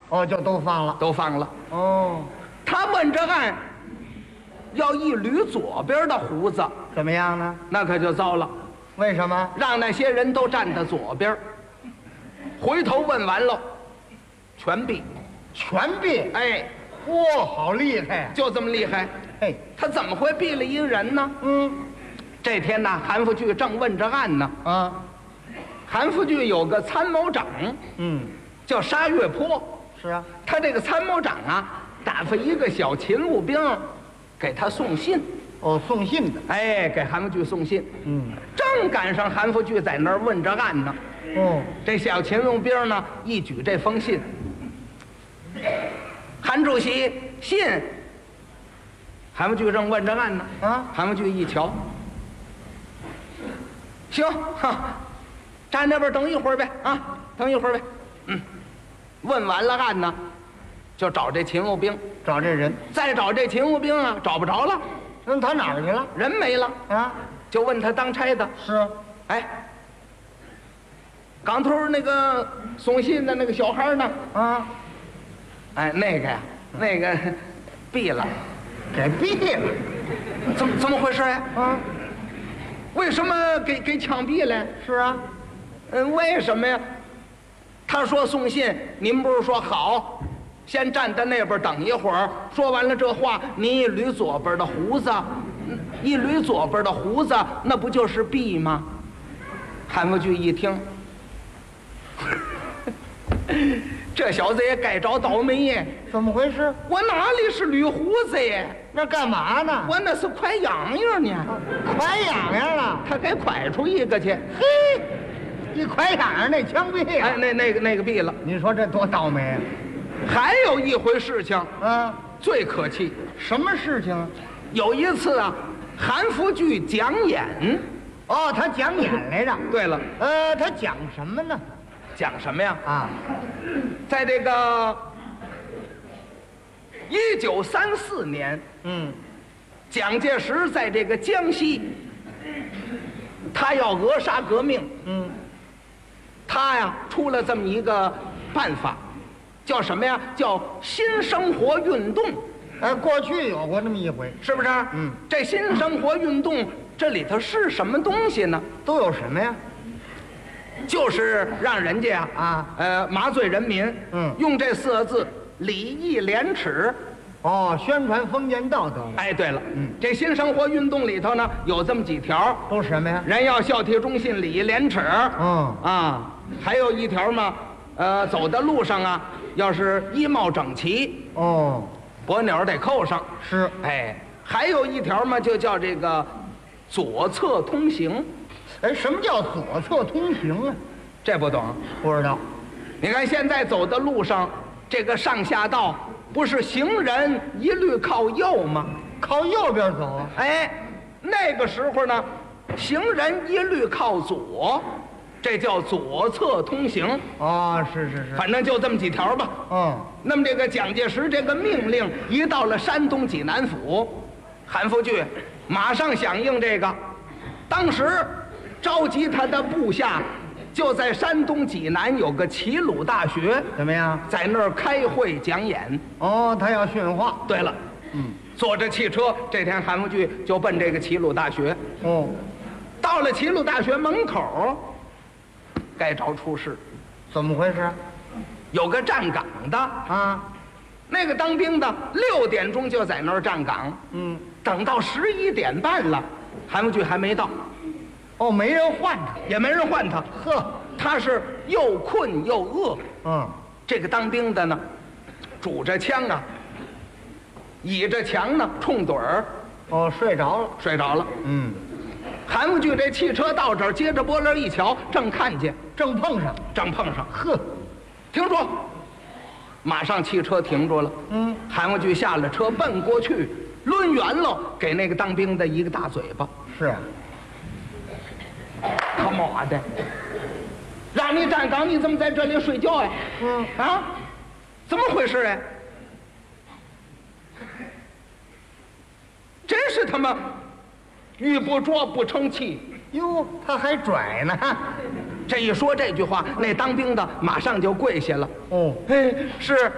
哦，就都放了。 都放了。 哦， 他问这案要一捋左边的胡子， 怎么样呢？ 那可就糟了， 为什么？ 让那些人都站在左边，回头问完了，全毙。 全毙。 哎， 哇，好厉害呀！ 就这么厉害。 嘿， 他怎么会毙了一个人呢？这天呢，韩复榘正问着案呢。 啊， 韩复榘有个参谋长，叫沙月坡。 是啊。 他这个参谋长啊，打发一个小勤务兵，给他送信。 哦，送信的。 哎，给韩复榘送信。正赶上韩复榘在那儿问着案呢。 哦， 这小勤务兵呢，一举这封信。韩主席，信。韩复榘正问着案呢。 啊， 韩复榘一瞧，行，哈，站那边等一会儿呗，啊，等一会儿呗。问完了案呢，就找这勤务兵， 找这人。 再找这勤务兵啊，找不着了， 那他哪儿去了？ 人没了。 啊， 就问他当差的， 是。 哎，刚头那个送信的那个小孩呢？ 啊， 哎，那个呀，那个毙了。 给毙了。 怎么回事呀？ 啊， 为什么给枪毙了？ 是啊。 为什么呀？他说送信，您不是说好，先站在那边等一会儿，说完了这话，您一捋左边的胡子，一捋左边的胡子，那不就是毙吗？韩复榘一听，这小子也该找倒霉耶！ 怎么回事？ 我哪里是捋胡子耶？ 那干嘛呢？ 我那是快痒痒呢。 快痒痒了。 他给快出一个去。 嘿，一快痒痒那枪毙了。 哎，那个毙了。 你说这多倒霉啊！ 还有一回事情啊， 最可气。 什么事情啊？ 有一次啊，韩复榘讲演。 哦，他讲演来着。 对了， 他讲什么呢？ 讲什么呀？ 啊， 在这个1934年，蒋介石在这个江西，他要扼杀革命，他呀出了这么一个办法，叫什么呀？叫新生活运动。 过去有过那么一回， 是不是？这新生活运动这里头是什么东西呢？ 都有什么呀？ 就是让人家麻醉人民，用这4个字礼义廉耻。 哦，宣传封建道德。 哎，对了，这新生活运动里头呢，有这么几条， 都什么呀？ 人要孝悌忠信，礼义廉耻。还有一条嘛，走在路上啊，要是衣帽整齐，脖钮得扣上。 是。 哎，还有一条嘛，就叫这个左侧通行。 哎，什么叫左侧通行啊？ 这不懂？ 不知道。 你看现在走的路上，这个上下道不是行人一律靠右吗？ 靠右边走啊。 哎，那个时候呢，行人一律靠左，这叫左侧通行。 哦，是， 反正就这么几条吧。那么这个蒋介石这个命令一到了山东济南府，韩复榘马上响应这个，当时召集他的部下，就在山东济南有个齐鲁大学， 怎么样？ 在那儿开会讲演。 哦，他要训话。 对了，坐着汽车，这天韩复榘就奔这个齐鲁大学。到了齐鲁大学门口，该着出事。 怎么回事？ 有个站岗的啊， 那个当兵的6点钟就在那儿站岗。等到11点半了，韩复榘还没到。 哦，没人换他， 也没人换他。 呵， 他是又困又饿。这个当兵的呢，拄着枪啊，倚着墙呢，冲盹儿。 哦，睡着了。 睡着了。韩复榘这汽车到这儿，接着玻璃一瞧，正看见， 正碰上。 呵，停住！马上汽车停住了。韩复榘下了车，奔过去，抡圆了，给那个当兵的一个大嘴巴。 是啊。 他妈的！让你站岗，你怎么在这里睡觉呀？怎么回事哎？真是他妈玉不琢不成器。 哟，他还拽呢。 这一说这句话，那当兵的马上就跪下了。 哦， 是。